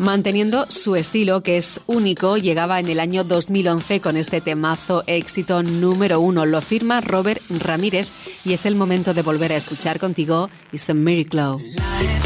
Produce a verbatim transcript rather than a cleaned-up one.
Manteniendo su estilo, que es único, llegaba en el año dos mil once con este temazo éxito número uno. Lo firma Robert Ramírez y es el momento de volver a escuchar contigo It's a Miracle.